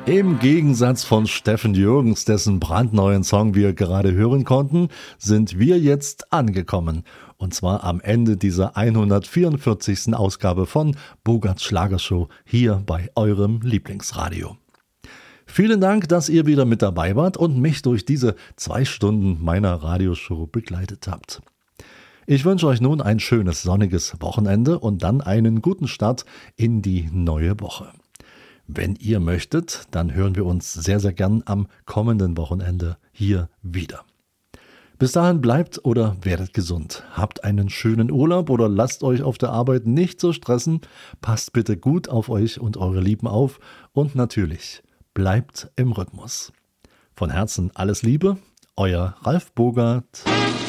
Im Gegensatz von Steffen Jürgens, dessen brandneuen Song wir gerade hören konnten, sind wir jetzt angekommen. Und zwar am Ende dieser 144. Ausgabe von Bogarts Schlagershow hier bei eurem Lieblingsradio. Vielen Dank, dass ihr wieder mit dabei wart und mich durch diese 2 Stunden meiner Radioshow begleitet habt. Ich wünsche euch nun ein schönes sonniges Wochenende und dann einen guten Start in die neue Woche. Wenn ihr möchtet, dann hören wir uns sehr, sehr gern am kommenden Wochenende hier wieder. Bis dahin bleibt oder werdet gesund. Habt einen schönen Urlaub oder lasst euch auf der Arbeit nicht so stressen. Passt bitte gut auf euch und eure Lieben auf und natürlich bleibt im Rhythmus. Von Herzen alles Liebe, euer Ralf Bogart.